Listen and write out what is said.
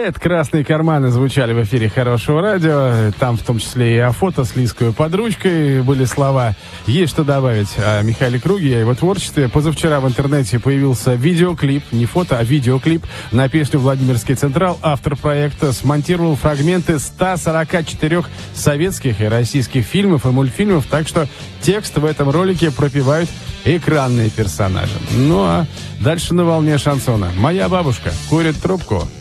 Это «Красные карманы» звучали в эфире Хорошего радио. Там в том числе и о фото с Лизкой под ручкой были слова. Есть что добавить о Михаиле Круге и о его творчестве. Позавчера в интернете появился видеоклип, не фото, а видеоклип на песню «Владимирский Централ». Автор проекта смонтировал фрагменты 144 советских и российских фильмов и мультфильмов, так что текст в этом ролике пропевают экранные персонажи. Ну а дальше на волне шансона. Моя бабушка курит трубку.